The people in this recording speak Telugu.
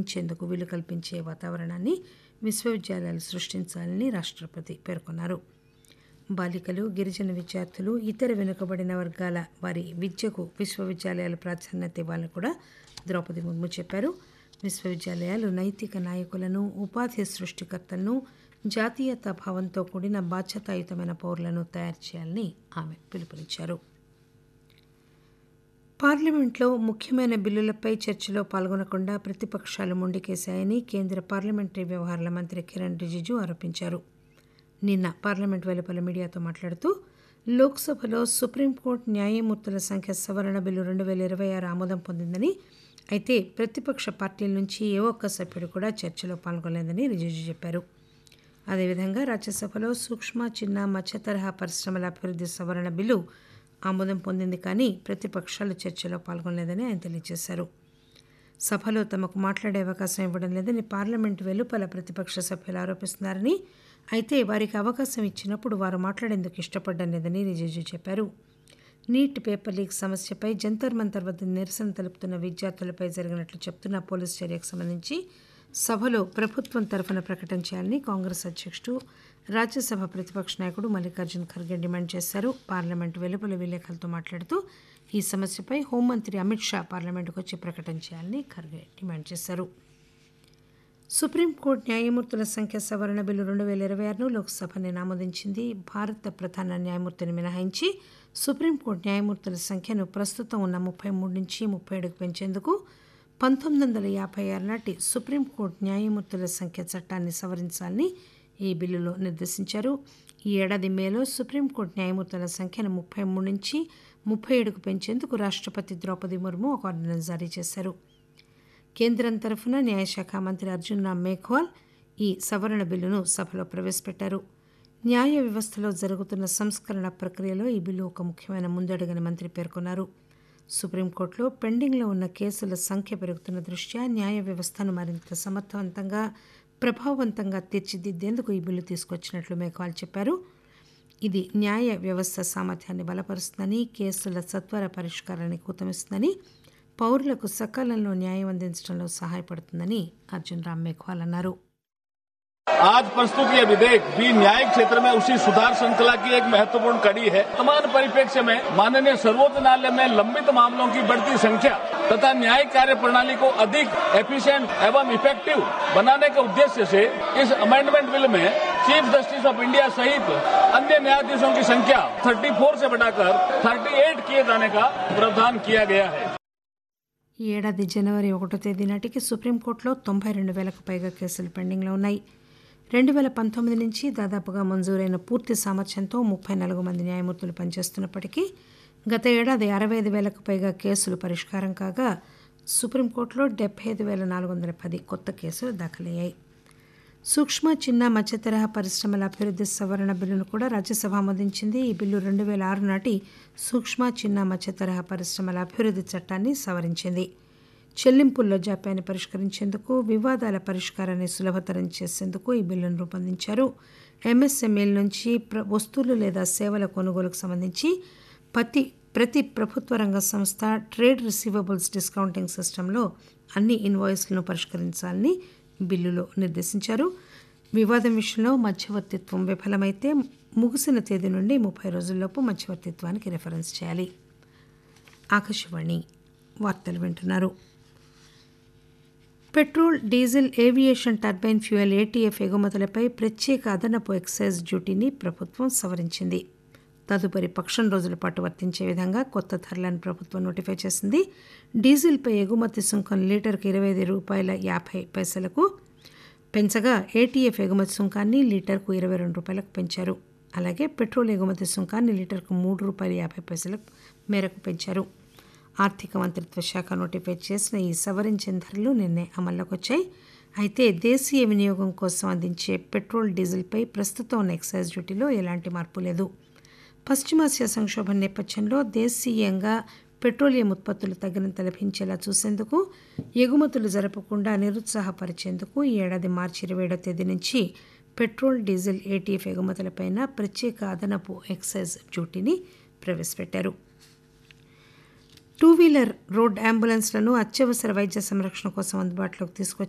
గ్రహించేందుకు వీలు కల్పించే వాతావరణాన్ని విశ్వవిద్యాలయాలు సృష్టించాలని రాష్ట్రపతి పేర్కొన్నారు. బాలికలు, గిరిజన విద్యార్థులు, ఇతర వెనుకబడిన వర్గాల వారి విద్యకు విశ్వవిద్యాలయాలు ప్రాధాన్యత ఇవ్వాలని కూడా ద్రౌపది ముర్ము చెప్పారు. విశ్వవిద్యాలయాలు నైతిక నాయకులను, ఉపాధి సృష్టికర్తలను, జాతీయతా భావంతో కూడిన బాధ్యతాయుతమైన పౌరులను తయారు చేయాలని ఆమె పిలుపునిచ్చారు. పార్లమెంట్లో ముఖ్యమైన బిల్లులపై చర్చలో పాల్గొనకుండా ప్రతిపక్షాలు మొండికేశాయని కేంద్ర పార్లమెంటరీ వ్యవహారాల మంత్రి కిరణ్ రిజిజు ఆరోపించారు. నిన్న పార్లమెంట్ వెలుపల మీడియాతో మాట్లాడుతూ లోక్సభలో సుప్రీంకోర్టు న్యాయమూర్తుల సంఖ్య సవరణ బిల్లు 2026 ఆమోదం పొందిందని, అయితే ప్రతిపక్ష పార్టీల నుంచి ఏ ఒక్క సభ్యుడు కూడా చర్చలో పాల్గొనలేదని రిజిజు చెప్పారు. అదేవిధంగా రాజ్యసభలో సూక్ష్మ, చిన్న, మధ్య తరహా పరిశ్రమల అభివృద్ధి సవరణ బిల్లు ఆమోదం పొందింది, కానీ ప్రతిపక్షాలు చర్చలో పాల్గొనలేదని ఆయన తెలియజేశారు. సభలో తమకు మాట్లాడే అవకాశం ఇవ్వడం లేదని పార్లమెంటు వెలుపల ప్రతిపక్ష సభ్యులు ఆరోపిస్తున్నారని, అయితే వారికి అవకాశం ఇచ్చినప్పుడు వారు మాట్లాడేందుకు ఇష్టపడడం లేదని రిజిజు చెప్పారు. నీట్ పేపర్ లీక్ సమస్యపై జంతర్ మంతర్ వద్ద నిరసన తెలుపుతున్న విద్యార్థులపై జరిగినట్లు చెప్తున్న పోలీసు చర్యకు సంబంధించి సభలో ప్రభుత్వం తరఫున ప్రకటన చేయాలని కాంగ్రెస్ అధ్యక్షుడు, రాజ్యసభ ప్రతిపక్ష నాయకుడు మల్లికార్జున్ ఖర్గే డిమాండ్ చేశారు. పార్లమెంటు వెలుపల విలేకరులతో మాట్లాడుతూ ఈ సమస్యపై హోంమంత్రి అమిత్ షా పార్లమెంటుకు వచ్చి ప్రకటన చేయాలని ఖర్గే డిమాండ్ చేశారు. సుప్రీంకోర్టు న్యాయమూర్తుల సంఖ్య సవరణ బిల్లు 2026ను లోక్సభ నిన్న ఆమోదించింది. భారత ప్రధాన న్యాయమూర్తిని మినహాయించి సుప్రీంకోర్టు న్యాయమూర్తుల సంఖ్యను ప్రస్తుతం ఉన్న 33 నుంచి 37కు పెంచేందుకు 1956 నాటి సుప్రీంకోర్టు న్యాయమూర్తుల సంఖ్య చట్టాన్ని సవరించాలని ఈ బిల్లులో నిర్దేశించారు. ఈ ఏడాది మేలో సుప్రీంకోర్టు న్యాయమూర్తుల సంఖ్యను 33 నుంచి 37కు పెంచేందుకు రాష్ట్రపతి ద్రౌపది ముర్ము ఒక ఆర్డినెన్స్ జారీ చేశారు. కేంద్రం తరఫున న్యాయశాఖ మంత్రి అర్జున్ రామ్ మేఘ్వాల్ ఈ సవరణ బిల్లును సభలో ప్రవేశపెట్టారు. న్యాయ వ్యవస్థలో జరుగుతున్న సంస్కరణ ప్రక్రియలో ఈ బిల్లు ఒక ముఖ్యమైన ముందడుగని మంత్రి పేర్కొన్నారు. సుప్రీంకోర్టులో పెండింగ్లో ఉన్న కేసుల సంఖ్య పెరుగుతున్న దృష్ట్యా న్యాయ వ్యవస్థను మరింత సమర్థవంతంగా, ప్రభావవంతంగా తీర్చిదిద్దేందుకు ఈ బిల్లు తీసుకొచ్చినట్లు మేఘ్వాల్ చెప్పారు. ఇది న్యాయ వ్యవస్థ సామర్థ్యాన్ని బలపరుస్తుందని, కేసుల సత్వర పరిష్కారానికి ఊతమిస్తుందని, పౌరులకు సకాలంలో న్యాయం అందించడంలో సహాయపడుతుందని అర్జున్ రామ్ మేఘ్వాల్ అన్నారు. आज प्रस्तुत यह विधेयक भी न्यायिक क्षेत्र में उसी सुधार श्रृंखला की एक महत्वपूर्ण कड़ी है. वर्तमान परिप्रेक्ष्य में माननीय सर्वोच्च न्यायालय में लंबित मामलों की बढ़ती संख्या तथा न्यायिक कार्य प्रणाली को अधिक एफिशिएंट एवं इफेक्टिव बनाने के उद्देश्य से इस अमेंडमेंट बिल में चीफ जस्टिस ऑफ इंडिया सहित अन्य न्यायाधीशों की संख्या 34 से बढ़ाकर 38 किए जाने का प्रावधान किया गया है. ఈ ఏడాది జనవరి 1వ తేదీ నాటికి సుప్రీంకోర్టులో 92,000కు పైగా కేసులు పెండింగ్లో ఉన్నాయి. 2019 నుంచి దాదాపుగా మంజూరైన పూర్తి సామర్థ్యంతో 34 మంది న్యాయమూర్తులు పనిచేస్తున్నప్పటికీ గత ఏడాది 65,000కు పైగా కేసులు పరిష్కారం కాగా సుప్రీంకోర్టులో 75,410 కొత్త కేసులు దాఖలయ్యాయి. సూక్ష్మ, చిన్న, మధ్య తరహా పరిశ్రమల అభివృద్ధి సవరణ బిల్లును కూడా రాజ్యసభ ఆమోదించింది. ఈ బిల్లు 2006 నాటి సూక్ష్మ, చిన్న, మధ్య తరహా పరిశ్రమల అభివృద్ధి చట్టాన్ని సవరించింది. చెల్లింపుల్లో జాప్యాన్ని పరిష్కరించేందుకు, వివాదాల పరిష్కారాన్ని సులభతరం చేసేందుకు ఈ బిల్లును రూపొందించారు. ఎంఎస్ఎంఈల నుంచి వస్తువులు లేదా సేవల కొనుగోలుకు సంబంధించి ప్రతి ప్రభుత్వ రంగ సంస్థ ట్రేడ్ రిసీవబుల్స్ డిస్కౌంటింగ్ సిస్టంలో అన్ని ఇన్వాయిస్లను పరిష్కరించాలని బిల్లులో నిర్దేశించారు. వివాదం విషయంలో మధ్యవర్తిత్వం విఫలమైతే ముగిసిన తేదీ నుండి 30 రోజుల్లోపు మధ్యవర్తిత్వానికి రిఫరెన్స్ చేయాలి. ఆకాశవాణి వార్తలు వింటున్నారు. Petrol, diesel, aviation turbine fuel ATF ఎగుమతులపై ప్రత్యేక అదనపు ఎక్సైజ్ డ్యూటీని ప్రభుత్వం సవరించింది. తదుపరి పక్షం రోజుల పాటు వర్తించే విధంగా కొత్త ధరలను ప్రభుత్వం నోటిఫై చేసింది. డీజిల్పై ఎగుమతి సుంకం లీటర్కు $22.50 పెంచగా ఏటీఎఫ్ ఎగుమతి సుంకాన్ని లీటర్కు $22 పెంచారు. అలాగే పెట్రోల్ ఎగుమతి సుంకాన్ని లీటర్కు $3.50 మేరకు పెంచారు. ఆర్థిక మంత్రిత్వ శాఖ నోటిఫై చేసిన ఈ సవరించిన ధరలు నిన్నే అమల్లోకి వచ్చాయి. అయితే దేశీయ వినియోగం కోసం అందించే పెట్రోల్, డీజిల్పై ప్రస్తుతం ఉన్న ఎక్సైజ్ డ్యూటీలో ఎలాంటి మార్పు లేదు. పశ్చిమాసియా సంక్షోభం నేపథ్యంలో దేశీయంగా పెట్రోలియం ఉత్పత్తులు తగినంత లభించేలా చూసేందుకు, ఎగుమతులు జరపకుండా నిరుత్సాహపరిచేందుకు ఈ ఏడాది మార్చి 27వ తేదీ నుంచి పెట్రోల్, డీజిల్, ఏటీఎఫ్ ఎగుమతులపై ప్రత్యేక అదనపు ఎక్సైజ్ డ్యూటీని ప్రవేశపెట్టారు. 2 వీలర్ రోడ్ అంబులెన్స్లను అత్యవసర వైద్య సంరక్షణ కోసం అందుబాటులోకి తీసుకొచ్చి